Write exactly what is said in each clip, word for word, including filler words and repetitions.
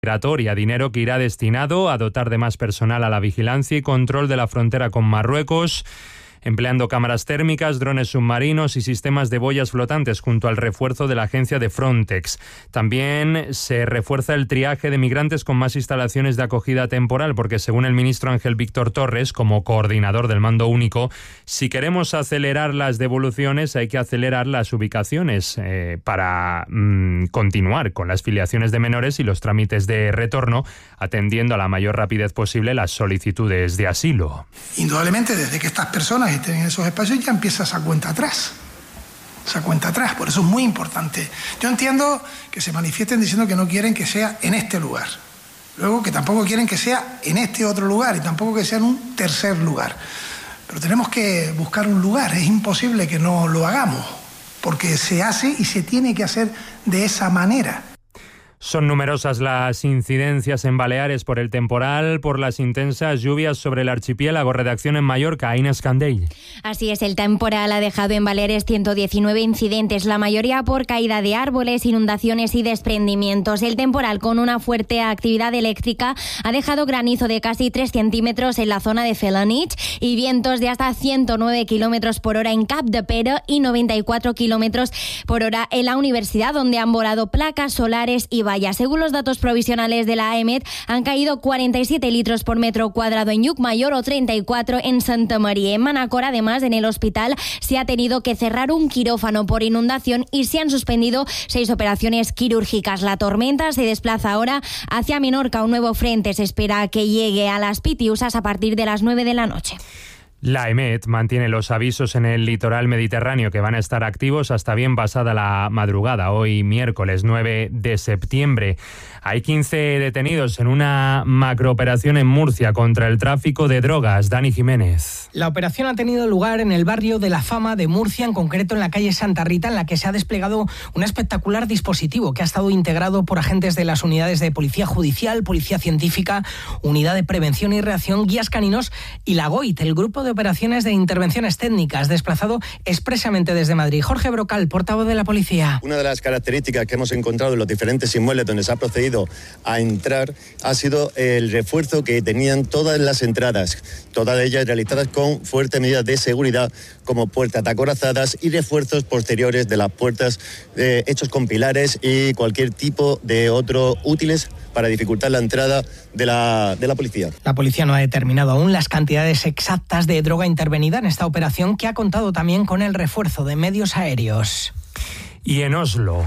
migratoria, dinero que irá destinado a dotar de más personal a la vigilancia y control de la frontera con Marruecos, empleando cámaras térmicas, drones submarinos y sistemas de boyas flotantes junto al refuerzo de la agencia de Frontex. También se refuerza el triaje de migrantes con más instalaciones de acogida temporal, porque según el ministro Ángel Víctor Torres, como coordinador del mando único, si queremos acelerar las devoluciones hay que acelerar las ubicaciones eh, para mmm, continuar con las filiaciones de menores y los trámites de retorno, atendiendo a la mayor rapidez posible las solicitudes de asilo. Indudablemente, desde que estas personas estén en esos espacios ya empieza esa cuenta atrás, esa cuenta atrás, por eso es muy importante. Yo entiendo que se manifiesten diciendo que no quieren que sea en este lugar, luego que tampoco quieren que sea en este otro lugar y tampoco que sea en un tercer lugar, pero tenemos que buscar un lugar, es imposible que no lo hagamos, porque se hace y se tiene que hacer de esa manera. Son numerosas las incidencias en Baleares por el temporal, por las intensas lluvias sobre el archipiélago. Redacción en Mallorca, Inés Candell. Así es, el temporal ha dejado en Baleares ciento diecinueve incidentes, la mayoría por caída de árboles, inundaciones y desprendimientos. El temporal, con una fuerte actividad eléctrica, ha dejado granizo de casi tres centímetros en la zona de Felanitx y vientos de hasta ciento nueve kilómetros por hora en Capdepera y noventa y cuatro kilómetros por hora en la universidad, donde han volado placas solares y vallas. Según los datos provisionales de la AEMET, han caído cuarenta y siete litros por metro cuadrado en Llucmajor o treinta y cuatro en Santa María. En Manacor, además, en el hospital se ha tenido que cerrar un quirófano por inundación y se han suspendido seis operaciones quirúrgicas. La tormenta se desplaza ahora hacia Menorca. Un nuevo frente se espera que llegue a las Pitiusas a partir de las nueve de la noche. La AEMET mantiene los avisos en el litoral mediterráneo que van a estar activos hasta bien pasada la madrugada, hoy miércoles nueve de septiembre. Hay quince detenidos en una macrooperación en Murcia contra el tráfico de drogas. Dani Jiménez. La operación ha tenido lugar en el barrio de La Fama de Murcia, en concreto en la calle Santa Rita, en la que se ha desplegado un espectacular dispositivo que ha estado integrado por agentes de las unidades de Policía Judicial, Policía Científica, Unidad de Prevención y Reacción, Guías Caninos y la GOIT, el Grupo de Operaciones de Intervenciones Técnicas, desplazado expresamente desde Madrid. Jorge Brocal, portavoz de la policía. Una de las características que hemos encontrado en los diferentes inmuebles donde se ha procedido a entrar ha sido el refuerzo que tenían todas las entradas, todas ellas realizadas con fuertes medidas de seguridad, como puertas acorazadas y refuerzos posteriores de las puertas eh, hechos con pilares y cualquier tipo de otros útiles para dificultar la entrada de la, de la policía. La policía no ha determinado aún las cantidades exactas de droga intervenida en esta operación, que ha contado también con el refuerzo de medios aéreos. Y en Oslo.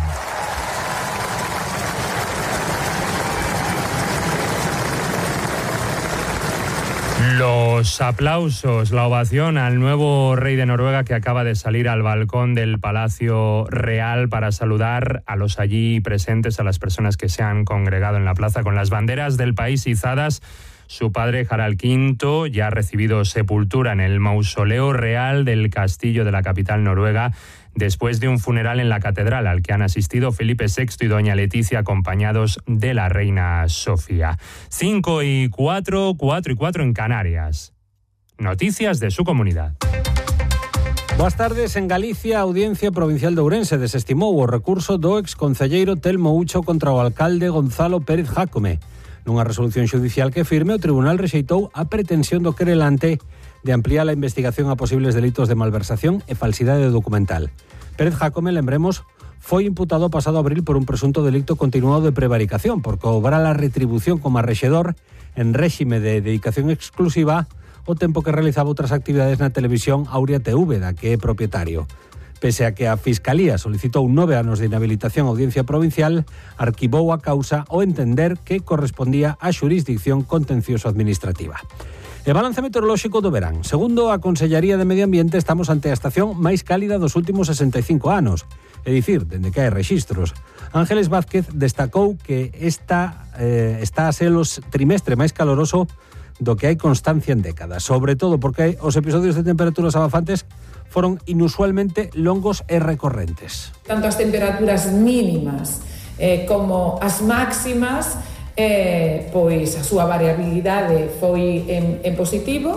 Los aplausos, la ovación al nuevo rey de Noruega, que acaba de salir al balcón del Palacio Real para saludar a los allí presentes, a las personas que se han congregado en la plaza con las banderas del país izadas. Su padre, Harald quinto, ya ha recibido sepultura en el mausoleo real del castillo de la capital noruega, después de un funeral en la catedral al que han asistido Felipe sexto y doña Leticia, acompañados de la reina Sofía. Cinco y cuatro, cuatro y cuatro en Canarias. Noticias de su comunidad. Boas tardes. En Galicia, a Audiencia Provincial de Ourense desestimou o recurso do exconcelleiro Telmo Ucho contra o alcalde Gonzalo Pérez Jácome. Nunha resolución xudicial que firme, o tribunal rexeitou a pretensión do querelante de ampliar a investigación a posibles delitos de malversación e falsidade documental. Pérez Jácome, lembremos, foi imputado pasado abril por un presunto delito continuado de prevaricación por cobrar a retribución como arrexedor en réxime de dedicación exclusiva o tempo que realizaba outras actividades na televisión Aurea T V, da que é propietario. Pese a que a Fiscalía solicitou nove anos de inhabilitación a Audiencia Provincial, arquivou a causa ao entender que correspondía á xurisdicción contencioso administrativa. E balance meteorolóxico do verán. Segundo a Consellería de Medio Ambiente, estamos ante a estación máis cálida dos últimos sesenta e cinco anos, é dicir, dende que hai rexistros. Ángeles Vázquez destacou que esta eh, está a ser o trimestre máis caloroso do que hai constancia en décadas, sobre todo porque os episodios de temperaturas abafantes foron inusualmente longos e recorrentes. Tanto as temperaturas mínimas eh, como as máximas, eh, pois a súa variabilidade foi en, en positivo.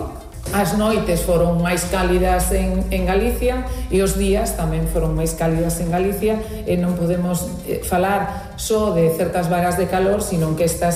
As noites foron máis cálidas en, en Galicia e os días tamén foron máis cálidas en Galicia e non podemos falar só de certas vagas de calor, sino que estas